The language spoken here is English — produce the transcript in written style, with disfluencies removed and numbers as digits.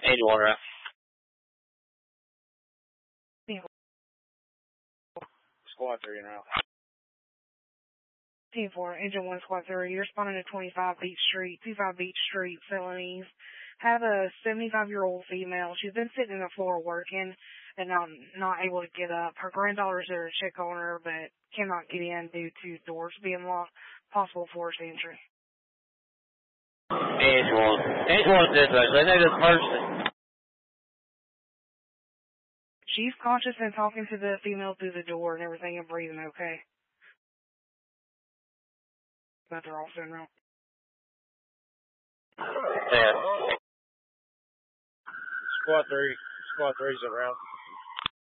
81 route. Squad 3 en route. Team 4, Engine 1, Squad 3. You're responding to 25 Beach Street, felonies. Have a 75-year-old female. She's been sitting on the floor working and not able to get up. Her granddaughter's there to check on her, but cannot get in due to doors being locked. Possible forced entry. Angel 1 dispatch. They know this person. She's conscious and talking to the female through the door and everything and breathing okay. But they're also in route. Yeah. Squad 3's en route.